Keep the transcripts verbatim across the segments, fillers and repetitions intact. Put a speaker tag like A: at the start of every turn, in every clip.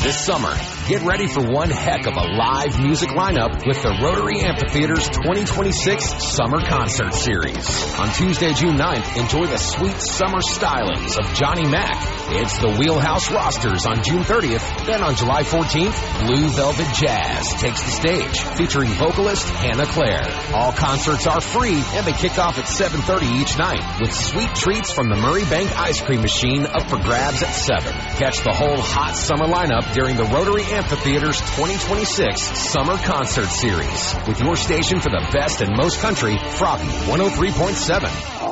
A: this summer. Get ready for one heck of a live music lineup with the Rotary Amphitheater's twenty twenty-six Summer Concert Series. On Tuesday, June ninth, enjoy the sweet summer stylings of Johnny Mac. It's the Wheelhouse Rosters on June thirtieth. Then on July fourteenth, Blue Velvet Jazz takes the stage, featuring vocalist Hannah Claire. All concerts are free, and they kick off at seven thirty each night, with sweet treats from the Murray Bank Ice Cream Machine up for grabs at seven. Catch the whole hot summer lineup during the Rotary Amphitheater's twenty twenty-six Summer Concert Series, with your station for the best and most country, Froggy one oh three point seven.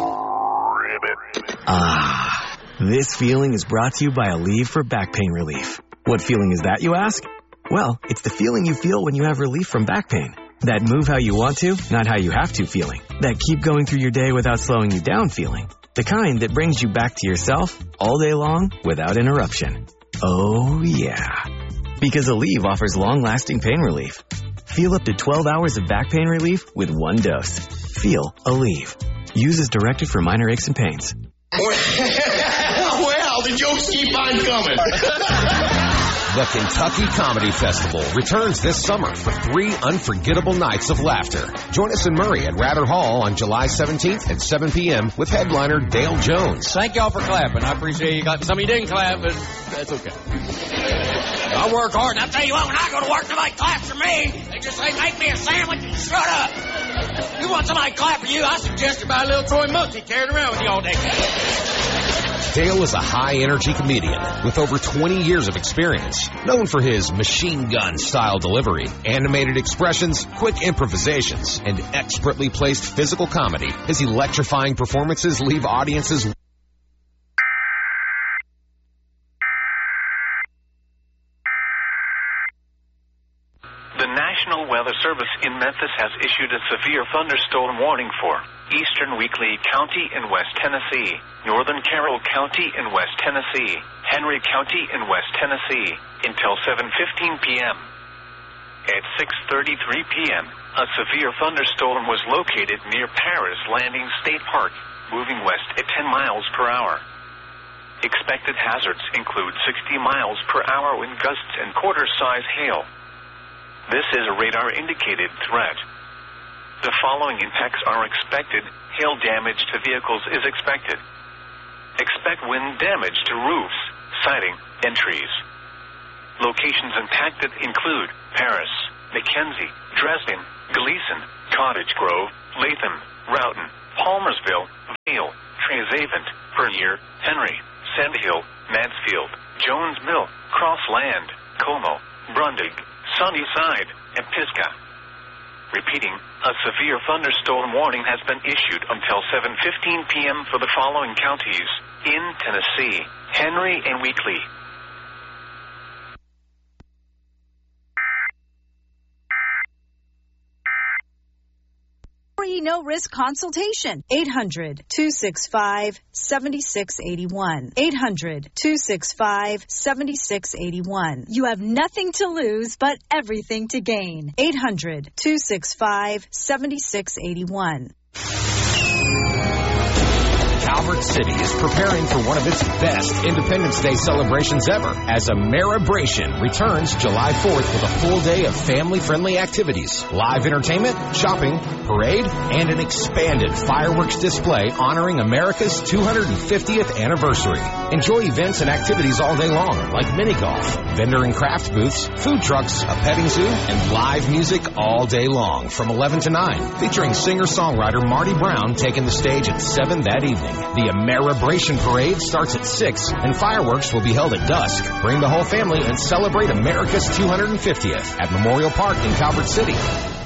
B: Ah, this feeling is brought to you by Aleve for back pain relief. What feeling is that, you ask? Well, it's the feeling you feel when you have relief from back pain. That move how you want to, not how you have to feeling. That keep going through your day without slowing you down feeling. The kind that brings you back to yourself all day long without interruption. Oh, yeah. Because Aleve offers long-lasting pain relief. Feel up to twelve hours of back pain relief with one dose. Feel Aleve. Use as directed for minor aches and pains.
C: Well, the jokes keep on coming.
A: The Kentucky Comedy Festival returns this summer for three unforgettable nights of laughter. Join us in Murray at Rather Hall on July seventeenth at seven p.m. with headliner Dale Jones.
D: Thank y'all for clapping. I appreciate you got some of you didn't clap, but that's okay. I work hard, and I tell you what, when I go to work, nobody claps for me. They just say, make me a sandwich and shut up. You want somebody to clap for you, I suggest you buy a little toy monkey carried around with you all day.
A: Dale is a high-energy comedian with over twenty years of experience, known for his machine gun-style delivery, animated expressions, quick improvisations, and expertly placed physical comedy. His electrifying performances leave audiences...
E: The National Weather Service in Memphis has issued a severe thunderstorm warning for Eastern Weakley County in West Tennessee, Northern Carroll County in West Tennessee, Henry County in West Tennessee, until seven fifteen p.m. At six thirty-three p.m., a severe thunderstorm was located near Paris Landing State Park, moving west at ten miles per hour. Expected hazards include sixty miles per hour wind gusts and quarter-size hail. This is a radar-indicated threat. The following impacts are expected. Hail damage to vehicles is expected. Expect wind damage to roofs, siding, and trees. Locations impacted include Paris, McKenzie, Dresden, Gleason, Cottage Grove, Latham, Roughton, Palmersville, Vale, Treasavant, Vernier, Henry, Sandhill, Mansfield, Jones Mill, Crossland, Como, Brundig, Sunnyside, and Pisgah. Repeating, a severe thunderstorm warning has been issued until seven fifteen p.m. for the following counties in Tennessee: Henry and Weakley.
F: Free no-risk consultation. eight hundred, two six five, seven six eight one. eight hundred, two six five, seven six eight one. You have nothing to lose but everything to gain. eight hundred, two six five, seven six eight one.
A: Calvert City is preparing for one of its best Independence Day celebrations ever as Ameribration returns July fourth with a full day of family-friendly activities, live entertainment, shopping, parade, and an expanded fireworks display honoring America's two hundred fiftieth anniversary. Enjoy events and activities all day long, like mini golf, vendor and craft booths, food trucks, a petting zoo, and live music all day long from eleven to nine, featuring singer-songwriter Marty Brown taking the stage at seven that evening. The Ameribration Parade starts at six, and fireworks will be held at dusk. Bring the whole family and celebrate America's two hundred fiftieth at Memorial Park in Calvert City.